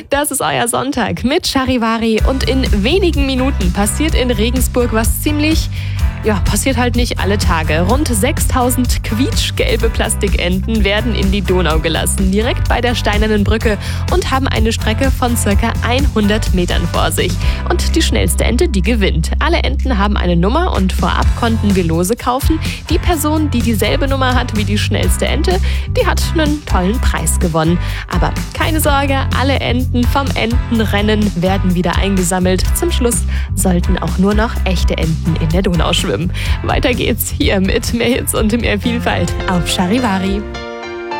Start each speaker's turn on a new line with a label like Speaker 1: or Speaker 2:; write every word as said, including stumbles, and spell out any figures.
Speaker 1: Das ist euer Sonntag mit Charivari und in wenigen Minuten passiert in Regensburg was ziemlich... Ja, passiert halt nicht alle Tage. Rund sechstausend quietschgelbe Plastikenten werden in die Donau gelassen, direkt bei der Steinernen Brücke und haben eine Strecke von circa hundert Metern vor sich. Und die schnellste Ente, die gewinnt. Alle Enten haben eine Nummer und vorab konnten wir Lose kaufen. Die Person, die dieselbe Nummer hat wie die schnellste Ente, die hat einen tollen Preis gewonnen. Aber keine Sorge, alle Enten vom Entenrennen werden wieder eingesammelt. Zum Schluss sollten auch nur noch echte Enten in der Donau schwimmen. Weiter geht's hier mit mehr Hits und mehr Vielfalt auf Charivari.